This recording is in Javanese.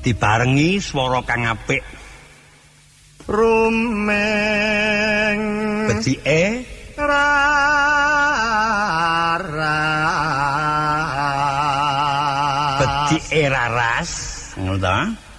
dibarengi swara kang apik. Rumeng becike becike raras ngono ta.